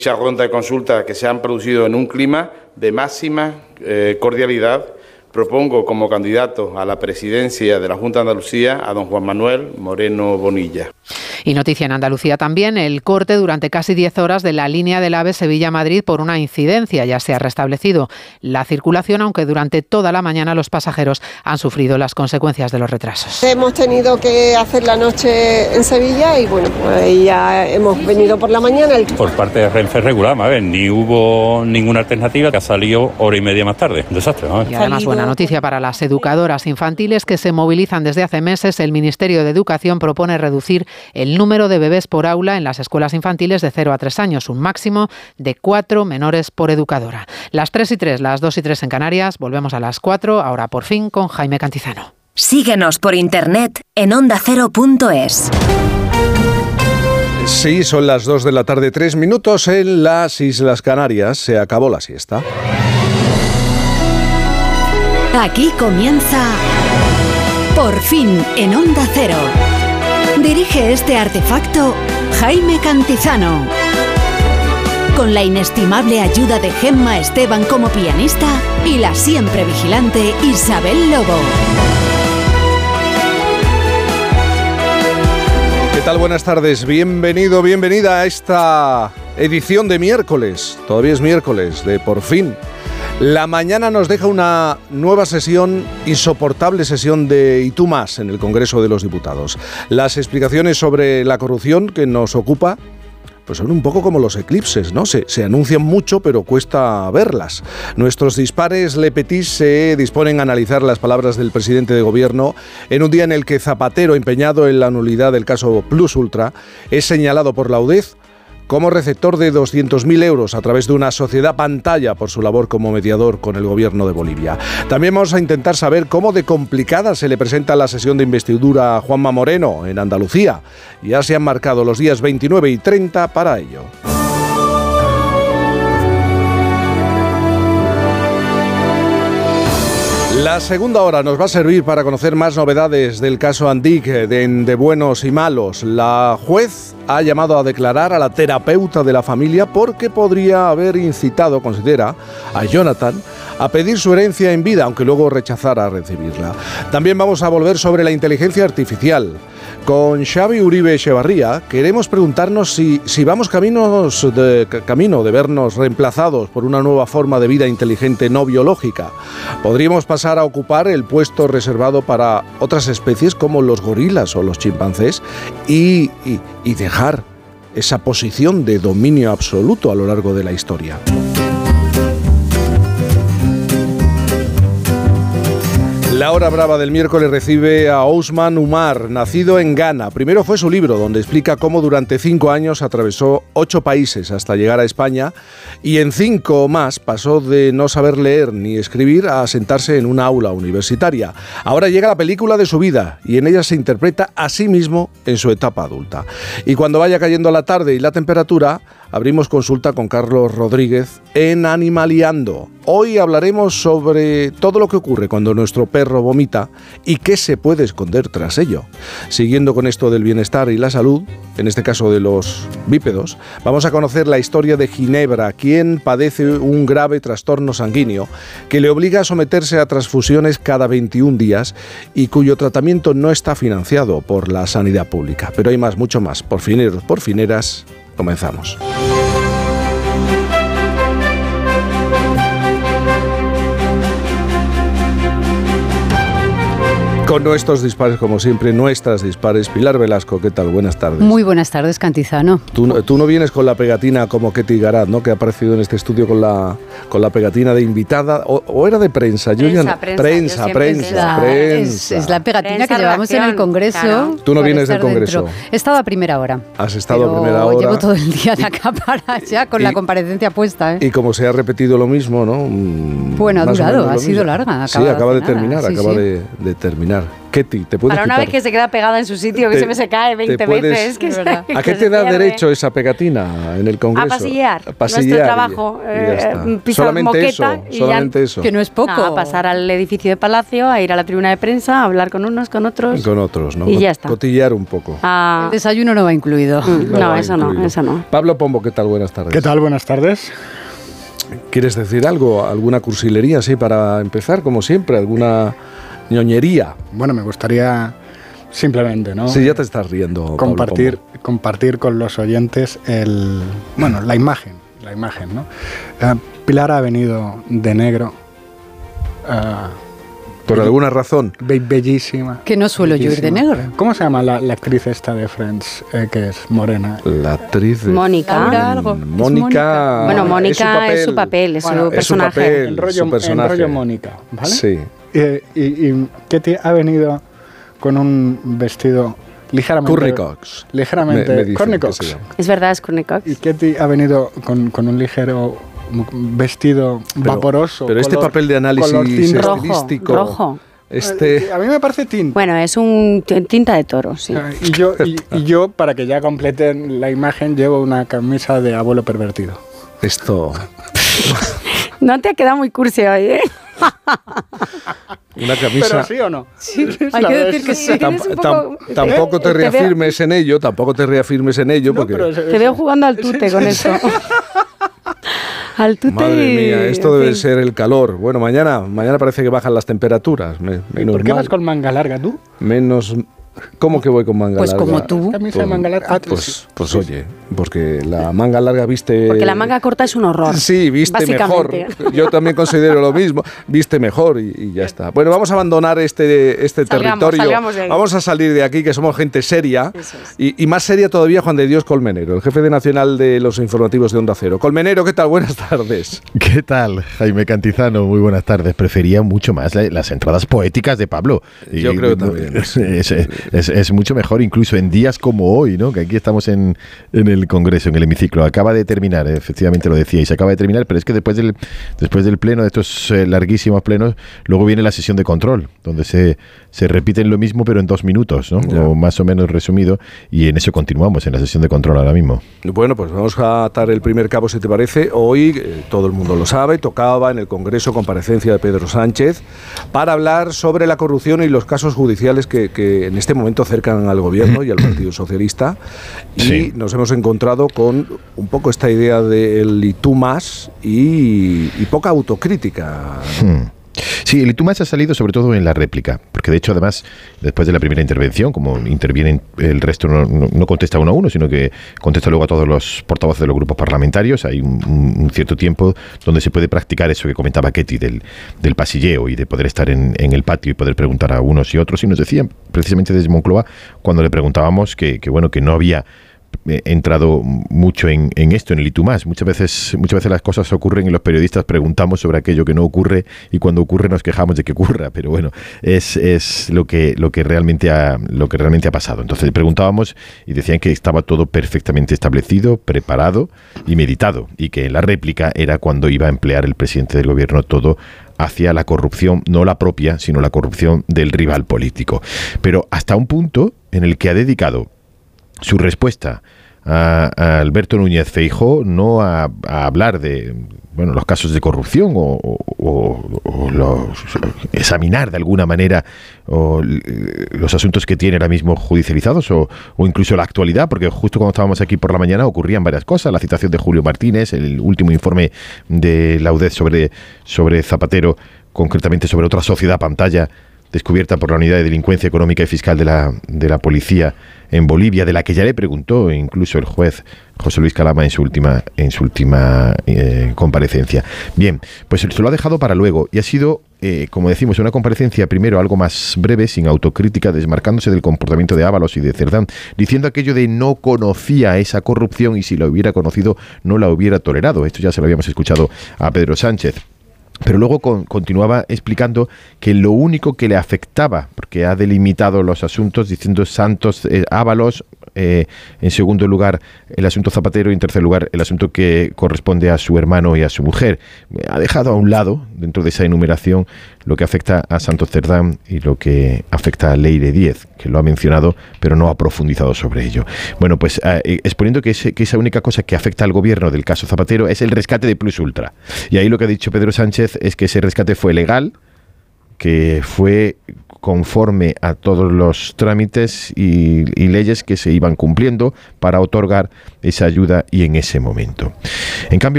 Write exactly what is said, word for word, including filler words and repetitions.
Muchas rondas de consulta que se han producido en un clima de máxima eh, cordialidad. Propongo como candidato a la presidencia de la Junta de Andalucía a don Juan Manuel Moreno Bonilla. Y noticia en Andalucía también, el corte durante casi diez horas de la línea del AVE Sevilla-Madrid por una incidencia. Ya se ha restablecido la circulación, aunque durante toda la mañana los pasajeros han sufrido las consecuencias de los retrasos. Hemos tenido que hacer la noche en Sevilla y bueno, pues ya hemos venido por la mañana. Por parte de Renfe regular, a ver, ni hubo ninguna alternativa, que ha salido hora y media más tarde. Un desastre, ¿no? Y además buena noticia para las educadoras infantiles que se movilizan desde hace meses. El Ministerio de Educación propone reducir el número de bebés por aula en las escuelas infantiles de cero a tres años, un máximo de cuatro menores por educadora. Las tres y tres, las dos y tres en Canarias, volvemos a las cuatro, ahora por fin con Jaime Cantizano. Síguenos por internet en onda cero punto es. Sí, son las dos de la tarde, tres minutos en las Islas Canarias. Se acabó la siesta. Aquí comienza Por fin en Onda Cero. Dirige este artefacto Jaime Cantizano. Con la inestimable ayuda de Gemma Esteban como pianista y la siempre vigilante Isabel Lobo. ¿Qué tal? Buenas tardes. Bienvenido, bienvenida a esta edición de miércoles. Todavía es miércoles de Por fin. La mañana nos deja una nueva sesión, insoportable sesión de Y tú más en el Congreso de los Diputados. Las explicaciones sobre la corrupción que nos ocupa pues son un poco como los eclipses, ¿no? Se, se anuncian mucho, pero cuesta verlas. Nuestros dispares Le Petit se disponen a analizar las palabras del presidente de gobierno en un día en el que Zapatero, empeñado en la nulidad del caso Plus Ultra, es señalado por la UDEF como receptor de doscientos mil euros a través de una sociedad pantalla por su labor como mediador con el gobierno de Bolivia. También vamos a intentar saber cómo de complicada se le presenta la sesión de investidura a Juanma Moreno en Andalucía. Ya se han marcado los días veintinueve y treinta para ello. La segunda hora nos va a servir para conocer más novedades del caso Andic, de, de buenos y malos. La juez ha llamado a declarar a la terapeuta de la familia porque podría haber incitado, considera, a Jonathan a pedir su herencia en vida, aunque luego rechazara recibirla. También vamos a volver sobre la inteligencia artificial. Con Xavi Uribe Echevarría queremos preguntarnos si, si vamos caminos de, camino de vernos reemplazados por una nueva forma de vida inteligente no biológica. ¿Podríamos pasar a ocupar el puesto reservado para otras especies como los gorilas o los chimpancés y, y, y dejar esa posición de dominio absoluto a lo largo de la historia? La hora brava del miércoles recibe a Ousmane Umar, nacido en Ghana. Primero fue su libro, donde explica cómo durante cinco años atravesó ocho países hasta llegar a España y en cinco más pasó de no saber leer ni escribir a sentarse en una aula universitaria. Ahora llega la película de su vida y en ella se interpreta a sí mismo en su etapa adulta. Y cuando vaya cayendo la tarde y la temperatura, abrimos consulta con Carlos Rodríguez en Animaliando. Hoy hablaremos sobre todo lo que ocurre cuando nuestro perro vomita y qué se puede esconder tras ello. Siguiendo con esto del bienestar y la salud, en este caso de los bípedos, vamos a conocer la historia de Ginebra, quien padece un grave trastorno sanguíneo que le obliga a someterse a transfusiones cada veintiún días y cuyo tratamiento no está financiado por la sanidad pública. Pero hay más, mucho más. Por fineros, por fineras, comenzamos. Con nuestros dispares, como siempre, nuestras dispares. Pilar Velasco, ¿qué tal? Buenas tardes. Muy buenas tardes, Cantizano. Tú, tú no vienes con la pegatina como Ketty Garat, ¿no? Que ha aparecido en este estudio con la, con la pegatina de invitada. ¿O, o era de prensa? Yo prensa, ya, prensa, prensa, yo prensa, la, prensa. Es, es la pegatina prensa, que llevamos relación, en el Congreso. Claro. Tú no vienes del Congreso. Dentro. He estado a primera hora. Has estado pero a primera hora. Llevo todo el día de acá para allá con y, la comparecencia puesta. ¿eh? Y como se ha repetido lo mismo, ¿no? Bueno, ha Más durado, ha sido mismo. larga. Sí, acaba de terminar, sí, acaba sí. De, de terminar. quitar. Ketty, te puedes Para una quitar. vez que se queda pegada en su sitio, que Te- se me se cae veinte puedes- veces. Que se- ¿A que qué se te da pierde. derecho esa pegatina en el Congreso? A pasillar. A pasillar Nuestro y- trabajo. y ya eh, está. pisar Solamente moqueta eso, y solamente ya, eso. Que no es poco. Nada, pasar al edificio de Palacio, a ir a la tribuna de prensa, a hablar con unos, con otros. Con otros, ¿no? Y ya está. Cotillear un poco. Ah, El desayuno no va incluido. mm, no, va eso no, incluido. eso no. Pablo Pombo, ¿qué tal? Buenas tardes. ¿Qué tal? Buenas tardes. ¿Quieres decir algo? ¿Alguna cursilería así para empezar, como siempre? ¿Alguna ñoñería? Bueno, me gustaría simplemente, ¿no? Sí, ya te estás riendo, Pablo compartir, Pombo. compartir con los oyentes el, bueno, la imagen, la imagen, ¿no? Eh, Pilar ha venido de negro. eh, ¿Por alguna razón? be- bellísima. Que no suelo yo ir de bellísima. negro. ¿Cómo se llama la, la actriz esta de Friends, eh, que es morena? La actriz de... Mónica. Laura algo. Es Mónica... Bueno, es su Mónica es su papel, es su Bueno, es su personaje. papel. El rollo, su personaje. el rollo Mónica, ¿vale? Sí. Eh, y, y Ketty ha venido con un vestido ligeramente... Courtney Cox. Ligeramente... Me- me dicen Courtney que Cox. se llama. Es verdad, es Courtney Cox. Y Ketty ha venido con, con un ligero vestido Pero- vaporoso. Pero este color- papel de análisis color tinta. Rojo, estilístico... rojo. Este... A mí me parece tinta. Bueno, es un t- tinta de toro, sí. Eh, Y yo, y, y yo, para que ya completen la imagen, llevo una camisa de abuelo pervertido. Esto... No te ha quedado muy cursi hoy, ¿eh? Una camisa... ¿Pero sí o no? Sí, Es hay la que vez. decir que sí. Tam- Eres un tam- poco- tampoco te te veo- reafirmes en ello, tampoco te reafirmes en ello, No, porque... pero es- Te veo jugando al tute con eso. Al tute Madre y- mía, esto en debe fin. ser el calor. Bueno, mañana, mañana parece que bajan las temperaturas. Me- ¿Y menos ¿Por qué mal. vas con manga larga tú? Menos... ¿Cómo que voy con manga Pues larga? como tú. Camisa de manga larga. Ah, Pues, pues oye, porque la manga larga viste... Porque la manga corta es un horror. Sí, viste mejor. básicamente. Yo también considero lo mismo. Viste mejor y, y ya está. Bueno, vamos a abandonar este, este Salgamos, territorio. salgamos de ahí. Vamos a salir de aquí, que somos gente seria. Eso es. Y, y más seria todavía Juan de Dios Colmenero, el jefe de nacional de los informativos de Onda Cero. Colmenero, ¿qué tal? Buenas tardes. ¿Qué tal, Jaime Cantizano? Muy buenas tardes. Prefería mucho más la- las entradas poéticas de Pablo. Yo creo también. Es, es- es- es mucho mejor, incluso en días como hoy, ¿no? Que aquí estamos en, en el Congreso, en el hemiciclo. Acaba de terminar, efectivamente lo decíais, acaba de terminar, pero es que después del, después del pleno, de estos eh, larguísimos plenos, luego viene la sesión de control, donde se, se repiten lo mismo, pero en dos minutos, ¿no? Ya. O más o menos resumido, y en eso continuamos, en la sesión de control ahora mismo. Bueno, pues vamos a atar el primer cabo, si te parece. Hoy, eh, todo el mundo lo sabe, tocaba en el Congreso comparecencia de Pedro Sánchez para hablar sobre la corrupción y los casos judiciales que, que en este momento cercan al Gobierno y al Partido Socialista. Y Sí. nos hemos encontrado con un poco esta idea del y tú más y, y poca autocrítica. Hmm. Sí, el y tú más ha salido sobre todo en la réplica, porque de hecho además después de la primera intervención, como intervienen el resto, no, no- no contesta uno a uno, sino que contesta luego a todos los portavoces de los grupos parlamentarios. Hay un, un- un cierto tiempo donde se puede practicar eso que comentaba Ketty del, del pasilleo y de poder estar en, en el patio y poder preguntar a unos y otros. Y nos decían precisamente desde Moncloa, cuando le preguntábamos que, que bueno, que no había eh, entrado mucho en, en esto, en el y tú más. Muchas veces, muchas veces las cosas ocurren y los periodistas preguntamos sobre aquello que no ocurre y cuando ocurre nos quejamos de que ocurra, pero bueno, es, es lo que lo que realmente ha lo que realmente ha pasado. Entonces le preguntábamos y decían que estaba todo perfectamente establecido, preparado y meditado, y que en la réplica era cuando iba a emplear el presidente del gobierno todo hacia la corrupción, no la propia, sino la corrupción del rival político. Pero hasta un punto en el que ha dedicado su respuesta a, a Alberto Núñez Feijóo no a, a hablar de bueno los casos de corrupción o, o- o los, examinar de alguna manera o, l- los asuntos que tiene ahora mismo judicializados o, o incluso la actualidad, porque justo cuando estábamos aquí por la mañana ocurrían varias cosas, la citación de Julio Martínez, el último informe de la U D E sobre, sobre Zapatero, concretamente sobre otra sociedad pantalla descubierta por la Unidad de Delincuencia Económica y Fiscal de la, de la Policía en Bolivia, de la que ya le preguntó incluso el juez José Luis Calama en su última, en su última eh, comparecencia. Bien, pues se lo ha dejado para luego y ha sido, eh, como decimos, una comparecencia primero algo más breve, sin autocrítica, desmarcándose del comportamiento de Ábalos y de Cerdán, diciendo aquello de no conocía esa corrupción y si la hubiera conocido no la hubiera tolerado. Esto ya se lo habíamos escuchado a Pedro Sánchez. Pero luego con, continuaba explicando que lo único que le afectaba, porque ha delimitado los asuntos diciendo Santos, eh, Ábalos, eh, en segundo lugar el asunto Zapatero y en tercer lugar el asunto que corresponde a su hermano y a su mujer. Ha dejado a un lado, dentro de esa enumeración, lo que afecta a Santos Cerdán y lo que afecta a Leire Díez, que lo ha mencionado, pero no ha profundizado sobre ello. Bueno, pues eh, exponiendo que, ese, que esa única cosa que afecta al gobierno del caso Zapatero es el rescate de Plus Ultra. Y ahí lo que ha dicho Pedro Sánchez es que ese rescate fue legal, que fue conforme a todos los trámites y, y leyes que se iban cumpliendo para otorgar esa ayuda y en ese momento. En cambio,